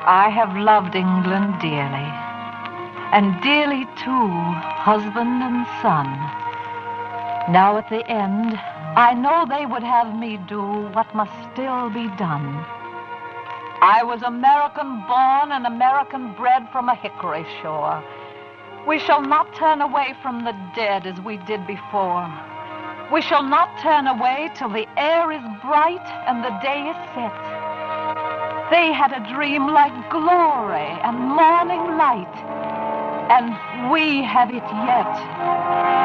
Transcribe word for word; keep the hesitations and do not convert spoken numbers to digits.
I have loved England dearly, and dearly too, husband and son. Now at the end, I know they would have me do what must still be done. I was American born and American bred from a hickory shore. We shall not turn away from the dead as we did before. We shall not turn away till the air is bright and the day is set. They had a dream like glory and morning light, and we have it yet.